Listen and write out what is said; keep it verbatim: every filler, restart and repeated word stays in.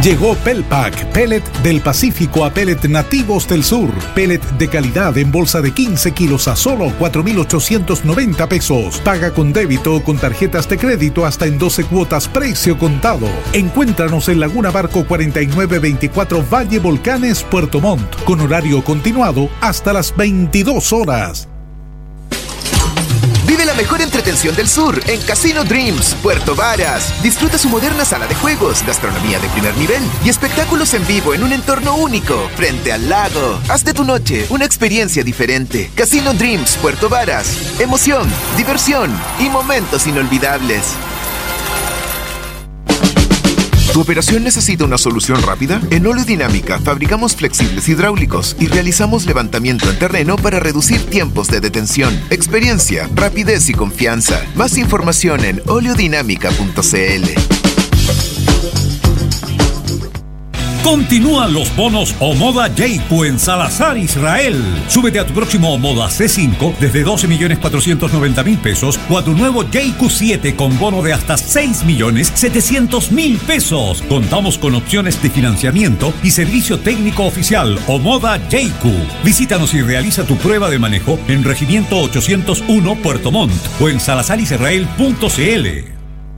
Llegó Pelpack, pellet del Pacífico a pellet nativos del sur. Pellet de calidad en bolsa de quince kilos a solo cuatro mil ochocientos noventa pesos. Paga con débito o con tarjetas de crédito hasta en doce cuotas, precio contado. Encuéntranos en Laguna Barco cuarenta y nueve veinticuatro Valle Volcanes, Puerto Montt, con horario continuado hasta las veintidós horas. Vive la mejor entretención del sur en Casino Dreams, Puerto Varas. Disfruta su moderna sala de juegos, gastronomía de primer nivel y espectáculos en vivo en un entorno único, frente al lago. Haz de tu noche una experiencia diferente. Casino Dreams, Puerto Varas. Emoción, diversión y momentos inolvidables. ¿Tu operación necesita una solución rápida? En Oleodinámica fabricamos flexibles hidráulicos y realizamos levantamiento en terreno para reducir tiempos de detención. Experiencia, rapidez y confianza. Más información en oleodinámica punto c l. Continúan los bonos Omoda Jayco en Salazar, Israel. Súbete a tu próximo Omoda C cinco desde doce millones cuatrocientos noventa mil pesos o a tu nuevo Jayco siete con bono de hasta seis millones setecientos mil pesos. Contamos con opciones de financiamiento y servicio técnico oficial Omoda Jayco. Visítanos y realiza tu prueba de manejo en Regimiento ochocientos uno Puerto Montt o en salazar israel punto c l.